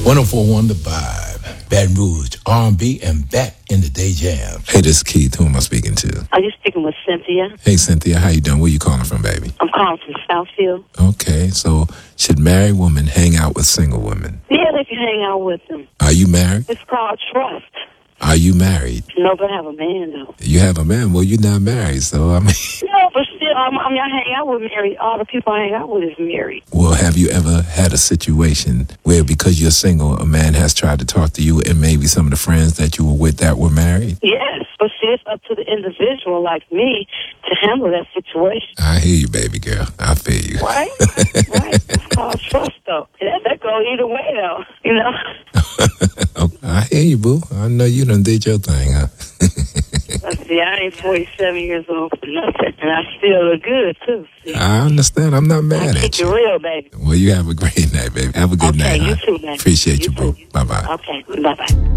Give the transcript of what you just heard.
104.1 The Vibe, Baton Rouge, R&B, and back in the day jam. Hey, this is Keith. Who am I speaking to? Are you speaking with Cynthia? Hey, Cynthia. How you doing? Where you calling from, baby? I'm calling from Southfield. Okay, so should married women hang out with single women? Yeah, they can hang out with them. Are you married? It's called trust. Are you married? No, but I have a man, though. You have a man? Well, you're not married, so I mean... No, but still, I hang out with married. All the people I hang out with is married. Well, have you ever had a situation where because you're single, a man has tried to talk to you and maybe some of the friends that you were with that were married? Yes, but see, it's up to the individual like me to handle that situation. I hear you, baby girl. I feel you. Right? Right. It's called trust, though. That goes either way, though, you know? Okay. I hear you, boo. I know you done did your thing, huh? See, I ain't 47 years old for nothing, and I still look good, too. See? I understand. I'm not mad at you. Keep it real, baby. Well, you have a great night, baby. Have a good night. Okay, you too, baby. Appreciate you, boo. Bye-bye. Okay, bye-bye.